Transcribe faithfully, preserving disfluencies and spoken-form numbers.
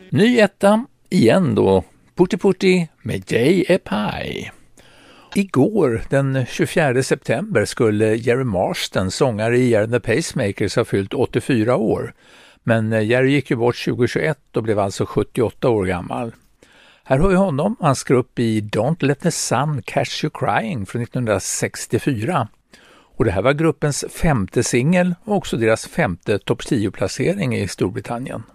Ny etta, igen då, Putti Putti med J A Pie. Igår, den tjugofjärde september, skulle Jerry Marston, sångare i Jerry and the Pacemakers, ha fyllt åttiofyra år. Men Jerry gick ju bort tjugohundratjugoett och blev alltså sjuttioåtta år gammal. Här har vi honom, han skrev upp i Don't Let the Sun Catch You Crying från nittonhundrasextiofyra. Och det här var gruppens femte singel och också deras femte topp tio-placering i Storbritannien.